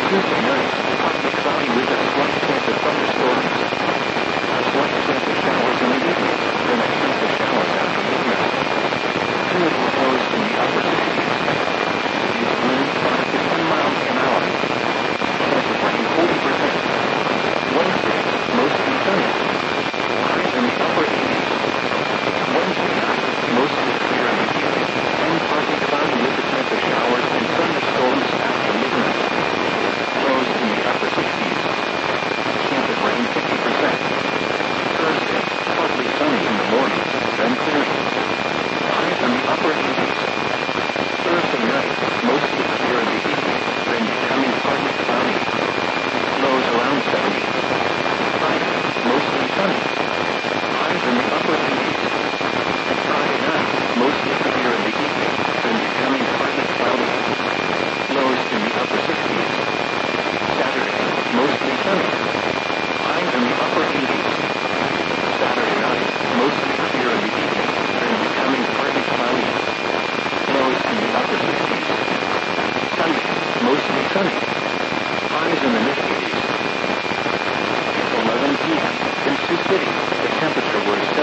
Tuesday night, partly cloudy with a slight chance of thunderstorms. A slight chance of showers in the evening, then a chance of showers after midnight. Humid will close in the upper 60s. East winds 5 to 10 miles an hour. Chance of rain 40%. Wednesday, mostly sunny. Highs in the upper 80s. Wednesday night, mostly clear in the evening, and partly cloudy with a chance of showers and thunderstorms after midnight. Lows in the upper 60s. Chance of rain 50%. Thursday, partly sunny in the morning, then clearing. Highs in the upper 80s. Thursday night, mostly clear in the evening, then becoming partly cloudy. Lows around 70. Friday, mostly sunny. Highs in the upper 80s. Friday night, mostly clear in the evening, then becoming partly cloudy. Lows in the upper 60s. Saturday, mostly sunny. Highs in the upper 80s. Saturday night, mostly clear in the evening, then becoming partly cloudy. Lows in the upper 60s. Sunday, mostly sunny. Highs in the mid-80s. 11 p.m. in Sioux City, the temperature was